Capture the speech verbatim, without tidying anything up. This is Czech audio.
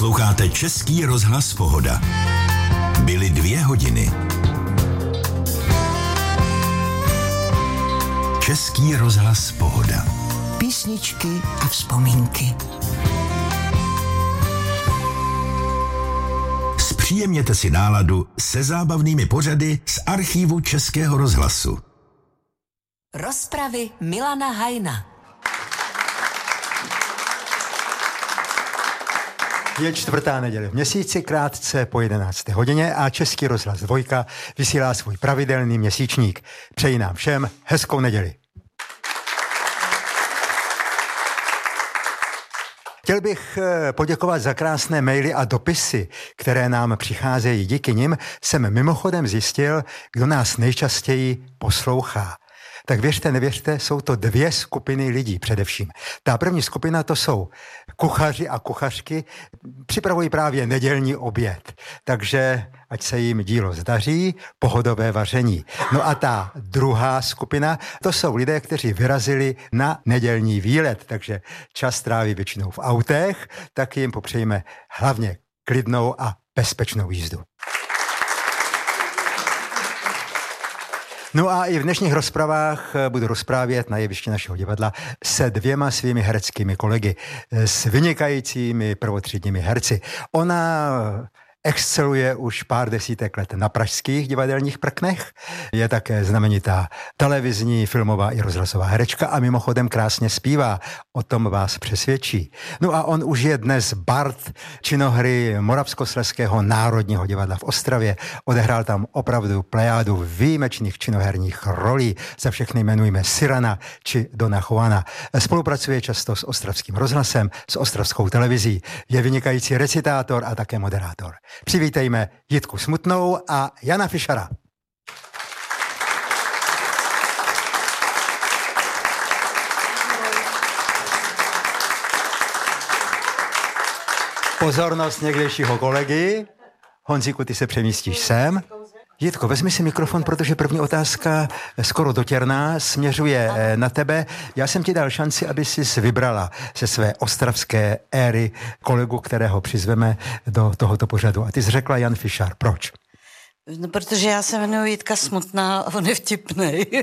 Posloucháte Český rozhlas Pohoda. Byly dvě hodiny. Český rozhlas Pohoda. Písničky a vzpomínky. Zpříjemněte si náladu se zábavnými pořady z archívu Českého rozhlasu. Rozpravy Milana Hajna. Je čtvrtá neděle v měsíci, krátce po jedenácté hodině a Český rozhlas Dvojka vysílá svůj pravidelný měsíčník. Přeji nám všem hezkou neděli. Chtěl bych poděkovat za krásné maily a dopisy, které nám přicházejí. Díky nim jsem mimochodem zjistil, kdo nás nejčastěji poslouchá. Tak věřte, nevěřte, jsou to dvě skupiny lidí především. Ta první skupina to jsou kuchaři a kuchařky, připravují právě nedělní oběd, takže ať se jim dílo zdaří, pohodové vaření. No a ta druhá skupina, to jsou lidé, kteří vyrazili na nedělní výlet, takže čas tráví většinou v autech, tak jim popřejeme hlavně klidnou a bezpečnou jízdu. No a i v dnešních rozpravách budu rozprávět na jevišti našeho divadla se dvěma svými hereckými kolegy, s vynikajícími prvotřídními herci. Ona exceluje už pár desítek let na pražských divadelních prknech, je také znamenitá televizní, filmová i rozhlasová herečka a mimochodem krásně zpívá, o tom vás přesvědčí. No a on už je dnes bard činohry Moravskoslezského národního divadla v Ostravě, odehrál tam opravdu plejádu výjimečných činoherních rolí, za všechny jmenujeme Cyrana či Dona Juana. Spolupracuje často s ostravským rozhlasem, s ostravskou televizí, je vynikající recitátor a také moderátor. Přivítejme Jitku Smutnou a Jana Fischera. Pozornost někdejšího kolegy. Honzíku, ty se přemístíš sem. Jitko, vezmi si mikrofon, protože první otázka skoro dotěrná směřuje na tebe. Já jsem ti dal šanci, aby jsi vybrala ze své ostravské éry kolegu, kterého přizveme do tohoto pořadu. A ty jsi řekla Jan Fischer. Proč? No, protože já se jmenuji Jitka Smutná a on je vtipnej.